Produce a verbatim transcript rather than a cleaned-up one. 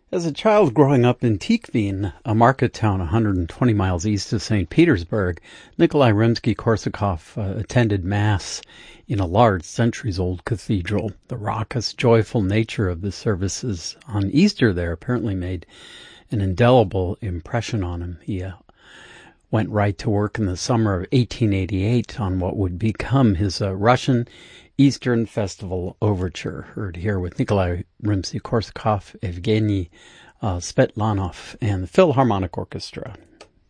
As a child growing up in Tikhvin, a market town one hundred twenty miles east of Saint Petersburg, Nikolai Rimsky-Korsakov uh, attended Mass in a large, centuries-old cathedral. The raucous, joyful nature of the services on Easter there apparently made an indelible impression on him. He uh, went right to work in the summer of eighteen eighty-eight on what would become his uh, Russian Eastern Festival Overture, heard here with Nikolai Rimsky-Korsakov, Evgeny uh, Svetlanov, and the Philharmonic Orchestra.